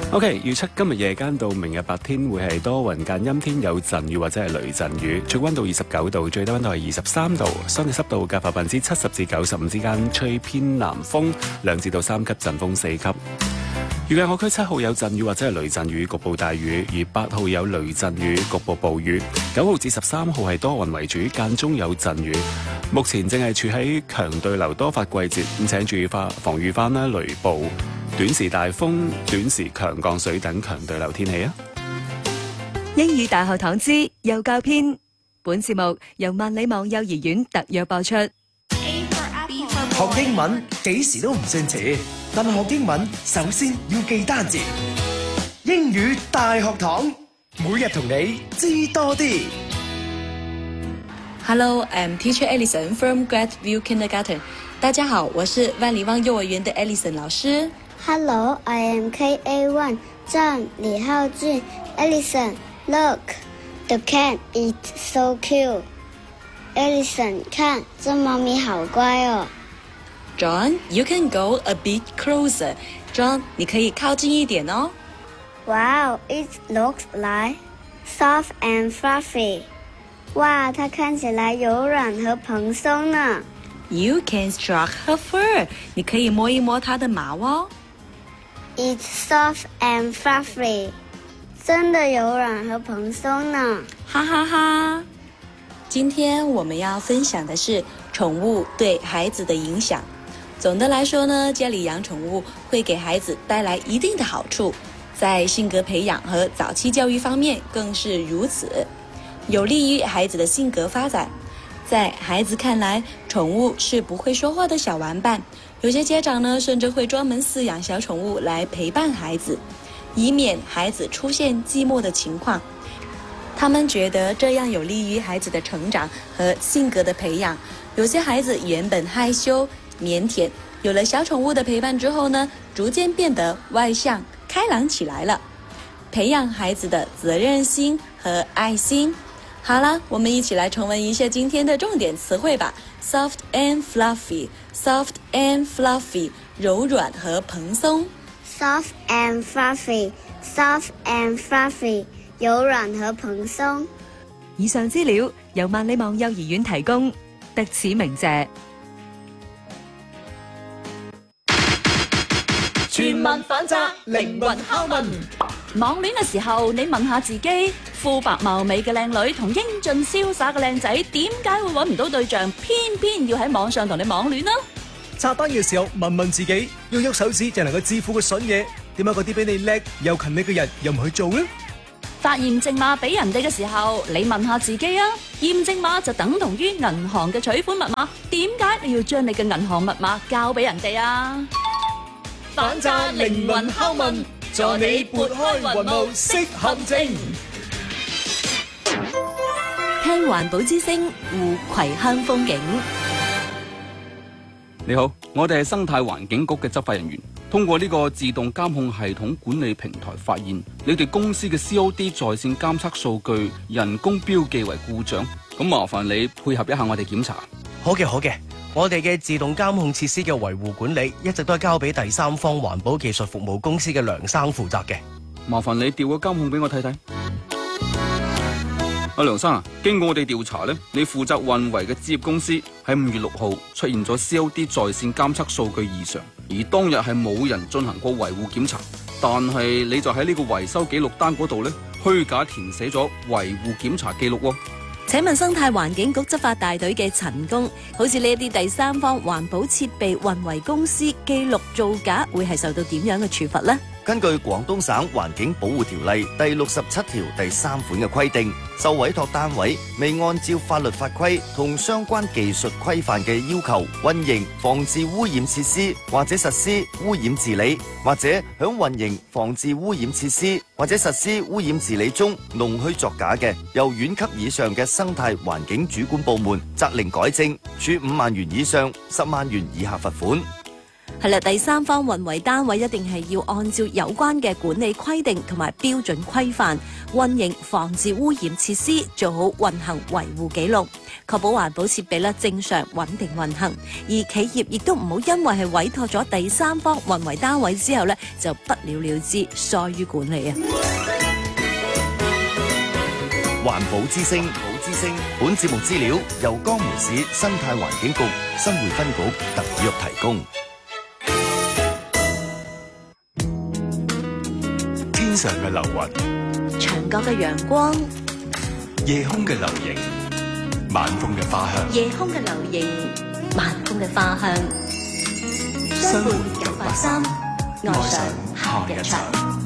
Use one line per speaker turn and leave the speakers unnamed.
OK， 預測今日夜間到明日白天會係多雲間陰天，有陣雨或者係雷陣雨，最溫度29度，最低溫度係23度，相對濕度介乎70%至95%之間，吹偏南風2至到3級陣風4級。預計我區7號有陣雨或者係雷陣雨，局部大雨；而8號有雷陣雨，局部暴雨。9號至13號係多雲為主，間中有陣雨。目前正係處喺強對流多發季節，咁請注意防禦翻啦雷暴、短時大風、短時強降水等強對流天氣啊！
英語大學堂之幼教篇，本節目由萬里網幼兒園特約播出。
學英文幾時都唔算遲，但學英文首先要記單字。英語大學堂，每日同你知多啲。
Hello, I'm Teacher Ellison from Gladview Kindergarten. 大家好，我是萬里望幼兒園的 Ellison 老師。
Hello, I am KA1 張李浩俊 Ellison. Look, the cat is so cute. Ellison, 看，這貓咪好乖哦。
John, you can go a bit closer. John, 你可以靠近一點哦。
Wow, it looks like soft and fluffy. 哇，它看起來柔軟和蓬鬆呢。
You can stroke her fur. 你可以摸一摸它的毛哦。
It's soft and fluffy. 真的柔軟和蓬鬆呢。
哈哈哈。今天我們要分享的是寵物對孩子的影響。總的來說呢，家裡養寵物會給孩子帶來一定的好處，在性格培養和早期教育方面更是如此，有利於孩子的性格發展。在孩子看來，寵物是不會說話的小玩伴，有些家長呢甚至會專門飼養小寵物來陪伴孩子，以免孩子出現寂寞的情況。他們覺得這樣有利於孩子的成長和性格的培養。有些孩子原本害羞靦腆，有了小寵物的陪伴之後呢，逐漸變得外向開朗起來了，培養孩子的責任心和愛心。好了，我們一起來重溫一下今天的重點詞彙吧。 Soft and fluffy, soft and fluffy， 柔軟和蓬鬆。
Soft and fluffy, soft and fluffy， 柔軟和蓬鬆。
以上資料由萬里網幼兒園提供，特此鳴謝。
全民反詐，靈魂拷問。網戀嘅時候，你問下自己，膚白貌美嘅靚女同英俊瀟灑嘅靚仔，點解會揾唔到對象，偏偏要喺網上同你網戀呢？
刷單嘅時候問問自己，要喐手指就能夠致富嘅筍嘢，點解嗰啲比你叻又勤力嘅人又唔去做呢？
發驗證碼俾人哋嘅時候，你問下自己啊，驗證碼就等同於銀行嘅取款密碼，點解你要將你嘅銀行密碼交俾人哋啊？反詐靈魂拷問，助你撥開雲霧識陷阱。
聽環保之聲，護葵鄉風景。
你好，我哋係生態環境局嘅執法人員，通過呢個自動監控系統管理平台發現你哋公司嘅 COD 在線監測數據人工標記為故障，咁麻煩你配合一下我哋檢查。
好嘅，好嘅。我哋嘅自動監控設施嘅維護管理一直都係交俾第三方環保技術服務公司嘅梁生負責嘅。
麻煩你調個監控俾我睇睇。阿梁生啊，經過我哋調查呢，你負責運維嘅置業公司喺5月6號出現咗 COD 在線監測數據異常，而當日係冇人進行過維護檢查，但係你就喺呢個維修記錄單嗰度呢，虛假填寫咗維護檢查記錄喎。
請問生態環境局執法大隊嘅陳工，好似呢一啲第三方環保設備運維公司記錄造假，會係受到點樣嘅處罰呢？
根據廣東省環境保護條例第67條第3款嘅規定，受委託單位未按照法律法規同相關技術規範嘅要求運營防治污染設施，或者實施污染治理，或者響運營防治污染設施或者實施污染治理中弄虛作假嘅，由縣級以上嘅生態環境主管部門責令改正，處5萬元以上10萬元以下罰款。
係啦，第三方運維單位一定係要按照有關嘅管理規定同埋標準規範運營防治污染設施，做好運行維護記錄，確保環保設備正常穩定運行。而企業亦都唔好因為係委託咗第三方運維單位之後就不了了之，疏於管理啊！
環保之聲，本節目資料由江門市生態環境局新會分局特約提供。
天上嘅流雲，
牆角嘅陽光，
夜空嘅流螢，晚風嘅花香，
夜空嘅流螢，晚風嘅花香。相伴983，愛上夏日場。